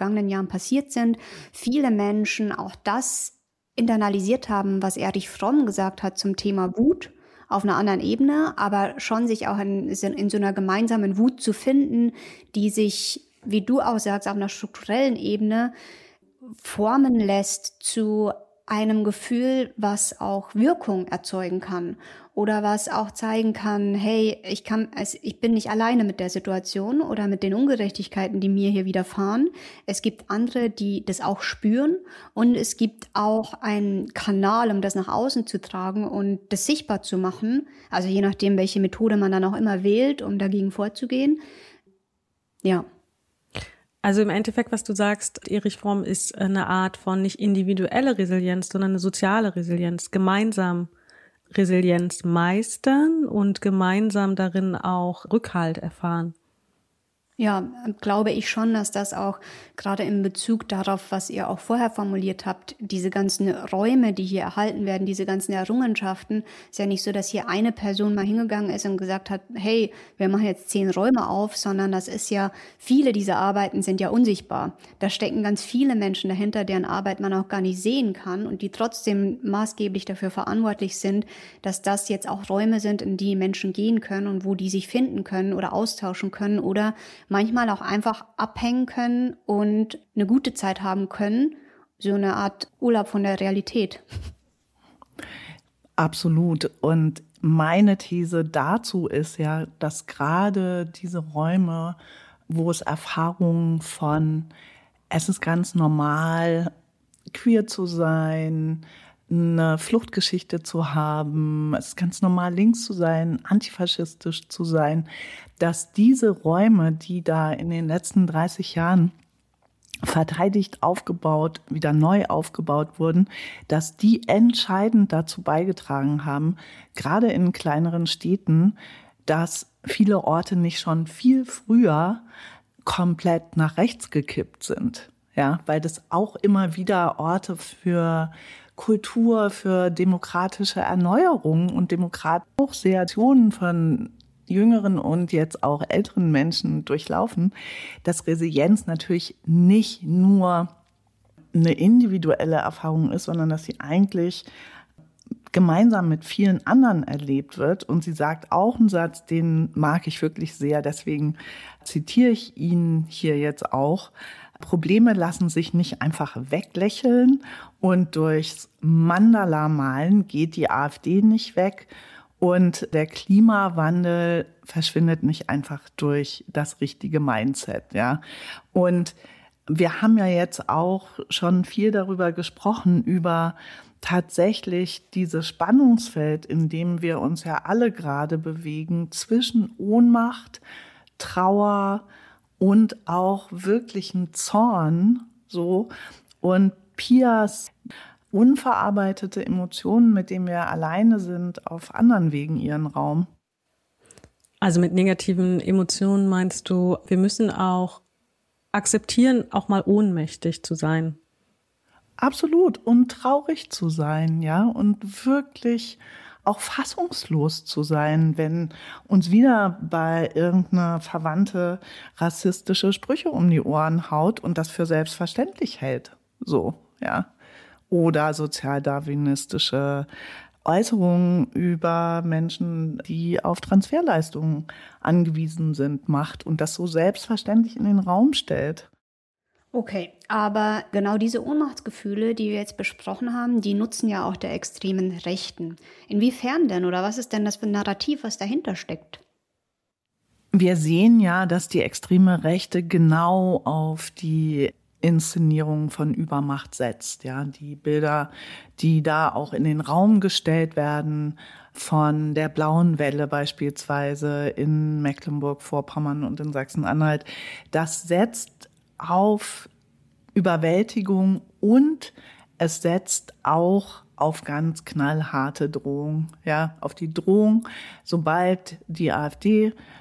vergangenen Jahren passiert sind, viele Menschen auch das internalisiert haben, was Erich Fromm gesagt hat zum Thema Wut auf einer anderen Ebene, aber schon sich auch in so einer gemeinsamen Wut zu finden, die sich, wie du auch sagst, auf einer strukturellen Ebene formen lässt zu einem Gefühl, was auch Wirkung erzeugen kann oder was auch zeigen kann, hey, ich bin nicht alleine mit der Situation oder mit den Ungerechtigkeiten, die mir hier widerfahren. Es gibt andere, die das auch spüren und es gibt auch einen Kanal, um das nach außen zu tragen und das sichtbar zu machen. Also je nachdem, welche Methode man dann auch immer wählt, um dagegen vorzugehen. Ja. Also im Endeffekt, was du sagst, Erich Fromm, ist eine Art von nicht individuelle Resilienz, sondern eine soziale Resilienz, gemeinsam Resilienz meistern und gemeinsam darin auch Rückhalt erfahren. Ja, glaube ich schon, dass das auch gerade in Bezug darauf, was ihr auch vorher formuliert habt, diese ganzen Räume, die hier erhalten werden, diese ganzen Errungenschaften, ist ja nicht so, dass hier eine Person mal hingegangen ist und gesagt hat, hey, wir machen jetzt 10 Räume auf, sondern das ist ja, viele dieser Arbeiten sind ja unsichtbar. Da stecken ganz viele Menschen dahinter, deren Arbeit man auch gar nicht sehen kann und die trotzdem maßgeblich dafür verantwortlich sind, dass das jetzt auch Räume sind, in die Menschen gehen können und wo die sich finden können oder austauschen können oder manchmal auch einfach abhängen können und eine gute Zeit haben können. So eine Art Urlaub von der Realität. Absolut. Und meine These dazu ist ja, dass gerade diese Räume, wo es Erfahrungen von, es ist ganz normal, queer zu sein, eine Fluchtgeschichte zu haben, es ist ganz normal, links zu sein, antifaschistisch zu sein, dass diese Räume, die da in den letzten 30 Jahren verteidigt, aufgebaut, wieder neu aufgebaut wurden, dass die entscheidend dazu beigetragen haben, gerade in kleineren Städten, dass viele Orte nicht schon viel früher komplett nach rechts gekippt sind. Ja, weil das auch immer wieder Orte für Kultur, für demokratische Erneuerung und Aktionen von jüngeren und jetzt auch älteren Menschen durchlaufen, dass Resilienz natürlich nicht nur eine individuelle Erfahrung ist, sondern dass sie eigentlich gemeinsam mit vielen anderen erlebt wird. Und sie sagt auch einen Satz, den mag ich wirklich sehr, deswegen zitiere ich ihn hier jetzt auch. Probleme lassen sich nicht einfach weglächeln und durchs Mandala malen geht die AfD nicht weg und der Klimawandel verschwindet nicht einfach durch das richtige Mindset, ja. Und wir haben ja jetzt auch schon viel darüber gesprochen, über tatsächlich dieses Spannungsfeld, in dem wir uns ja alle gerade bewegen, zwischen Ohnmacht, Trauer und auch wirklichen Zorn, so, und Pias unverarbeitete Emotionen, mit denen wir alleine sind, auf anderen Wegen ihren Raum. Also mit negativen Emotionen meinst du, wir müssen auch akzeptieren, auch mal ohnmächtig zu sein? Absolut, und traurig zu sein, ja, und wirklich auch fassungslos zu sein, wenn uns wieder bei irgendeiner Verwandte rassistische Sprüche um die Ohren haut und das für selbstverständlich hält, so, ja. Oder sozialdarwinistische Äußerungen über Menschen, die auf Transferleistungen angewiesen sind, macht und das so selbstverständlich in den Raum stellt. Okay, aber genau diese Ohnmachtsgefühle, die wir jetzt besprochen haben, die nutzen ja auch der extremen Rechten. Inwiefern denn oder was ist denn das für ein Narrativ, was dahinter steckt? Wir sehen ja, dass die extreme Rechte genau auf die Inszenierung von Übermacht setzt. Ja, die Bilder, die da auch in den Raum gestellt werden, von der blauen Welle beispielsweise in Mecklenburg-Vorpommern und in Sachsen-Anhalt, das setzt auf Überwältigung und es setzt auch auf ganz knallharte Drohung, ja, auf die Drohung, sobald die AfD